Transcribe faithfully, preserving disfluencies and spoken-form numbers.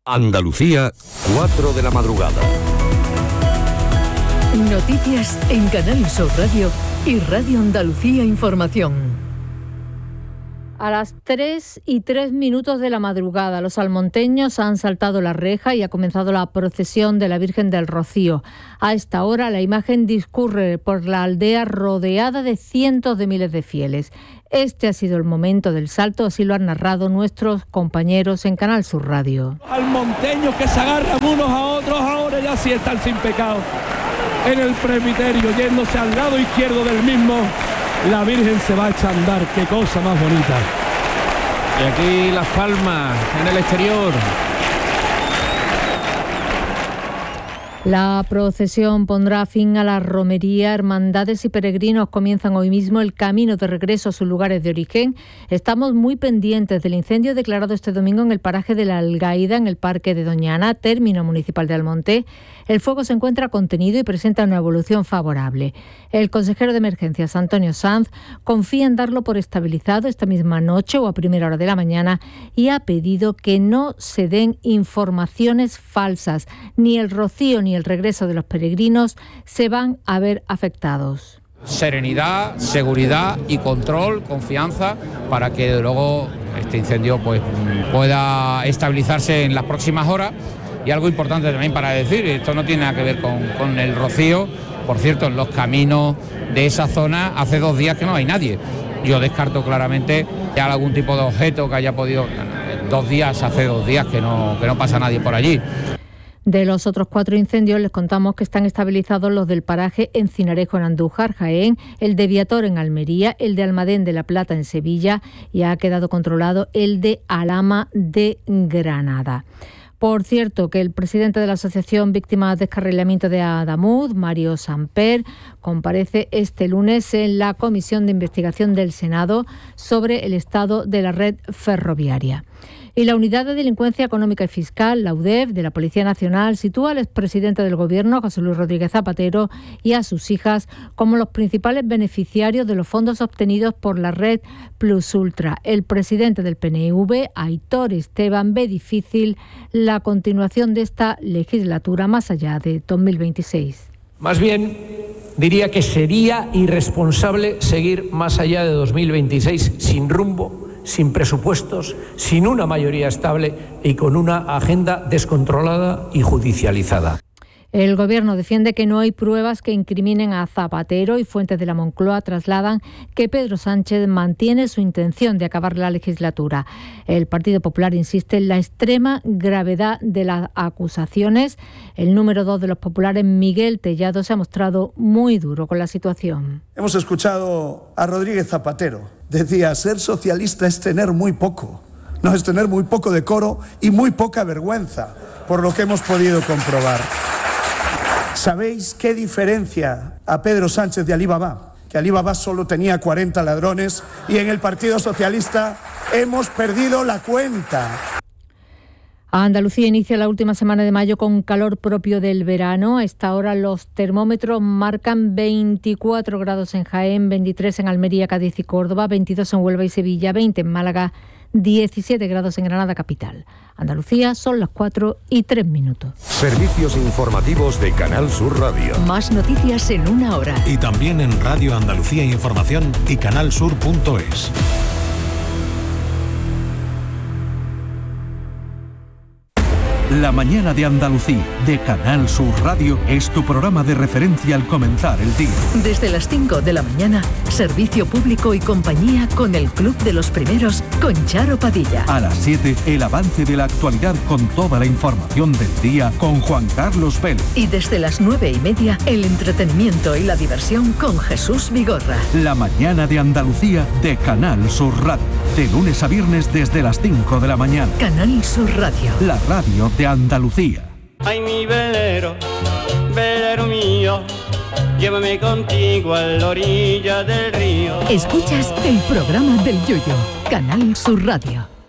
Andalucía, cuatro de la madrugada. Noticias en Canal Sur Radio y Radio Andalucía Información. A las tres y tres minutos de la madrugada, los salmonteños han saltado la reja y ha comenzado la procesión de la Virgen del Rocío. A esta hora, la imagen discurre por la aldea rodeada de cientos de miles de fieles. Este ha sido el momento del salto, así lo han narrado nuestros compañeros en Canal Sur Radio. Salmonteños que se agarran unos a otros, ahora ya sí están sin pecado. En el presbiterio, yéndose al lado izquierdo del mismo, la Virgen se va a echar a andar. Qué cosa más bonita. Y aquí Las Palmas, en el exterior. La procesión pondrá fin a la romería. Hermandades y peregrinos comienzan hoy mismo el camino de regreso a sus lugares de origen. Estamos muy pendientes del incendio declarado este domingo en el paraje de La Algaida, en el Parque de Doñana, término municipal de Almonte. El fuego se encuentra contenido y presenta una evolución favorable. El consejero de Emergencias, Antonio Sanz, confía en darlo por estabilizado esta misma noche o a primera hora de la mañana y ha pedido que no se den informaciones falsas. Ni el rocío ni el regreso de los peregrinos se van a ver afectados. Serenidad, seguridad y control, confianza, para que luego este incendio pues pueda estabilizarse en las próximas horas. Y algo importante también para decir, esto no tiene nada que ver con, con el rocío. Por cierto, en los caminos de esa zona hace dos días que no hay nadie. Yo descarto claramente que haya algún tipo de objeto que haya podido... Dos días, hace dos días que no, que no pasa nadie por allí. De los otros cuatro incendios les contamos que están estabilizados los del paraje Encinarejo en Andújar, Jaén, el de Viator en Almería, el de Almadén de la Plata en Sevilla y ha quedado controlado el de Alhama de Granada. Por cierto, que el presidente de la Asociación Víctimas de Descarrilamiento de Adamuz, Mario Samper, comparece este lunes en la Comisión de Investigación del Senado sobre el estado de la red ferroviaria. Y la Unidad de Delincuencia Económica y Fiscal, la U D E F, de la Policía Nacional, sitúa al expresidente del Gobierno, José Luis Rodríguez Zapatero, y a sus hijas como los principales beneficiarios de los fondos obtenidos por la red Plus Ultra. El presidente del P N V, Aitor Esteban, ve difícil la continuación de esta legislatura más allá de dos mil veintiséis. Más bien, diría que sería irresponsable seguir más allá de dos mil veintiséis sin rumbo, sin presupuestos, sin una mayoría estable y con una agenda descontrolada y judicializada. El Gobierno defiende que no hay pruebas que incriminen a Zapatero y fuentes de la Moncloa trasladan que Pedro Sánchez mantiene su intención de acabar la legislatura. El Partido Popular insiste en la extrema gravedad de las acusaciones. El número dos de los populares, Miguel Tellado, se ha mostrado muy duro con la situación. Hemos escuchado a Rodríguez Zapatero. Decía, ser socialista es tener muy poco. No, es tener muy poco decoro y muy poca vergüenza, por lo que hemos podido comprobar. ¿Sabéis qué diferencia a Pedro Sánchez de Alibaba? Que Alibaba solo tenía cuarenta ladrones y en el Partido Socialista hemos perdido la cuenta. Andalucía inicia la última semana de mayo con calor propio del verano. A esta hora los termómetros marcan veinticuatro grados en Jaén, veintitrés en Almería, Cádiz y Córdoba, veintidós en Huelva y Sevilla, veinte en Málaga, diecisiete grados en Granada capital. Andalucía, son las cuatro y tres minutos. Servicios informativos de Canal Sur Radio. Más noticias en una hora. Y también en Radio Andalucía Información y canalsur punto es. La mañana de Andalucía, de Canal Sur Radio, es tu programa de referencia al comenzar el día. Desde las cinco de la mañana, servicio público y compañía con el Club de los Primeros, con Charo Padilla. A las siete, el avance de la actualidad con toda la información del día, con Juan Carlos Vélez. Y desde las nueve y media, el entretenimiento y la diversión con Jesús Vigorra. La mañana de Andalucía, de Canal Sur Radio. De lunes a viernes desde las cinco de la mañana. Canal Sur Radio. La radio de Andalucía. Ay, mi velero, velero mío, llévame contigo a la orilla del río. Escuchas el programa del Yoyo, Canal Sur Radio.